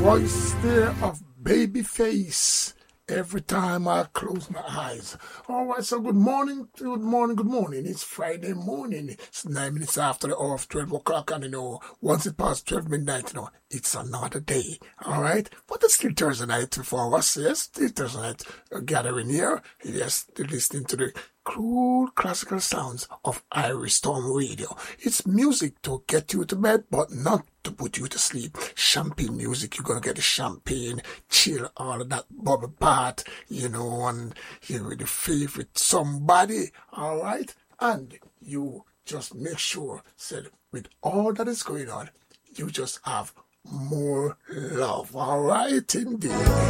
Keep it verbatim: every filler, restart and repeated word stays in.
voice there of Babyface every time I close my eyes. All right, so good morning, good morning, good morning. It's Friday morning. It's nine minutes after the hour of twelve o'clock, and you know, once it past twelve midnight, you know, it's another day. All right, but it's still Thursday night for us. Yes, still Thursday night uh, gathering here. Yes, listening to the cool classical sounds of Irish Storm Radio. It's music to get you to bed, but not to put you to sleep. Champagne music, you're gonna get the champagne, chill, all of that bubble bath, you know, and you know, the favorite somebody, all right? And you just make sure, said, with all that is going on, you just have more love, all right, indeed.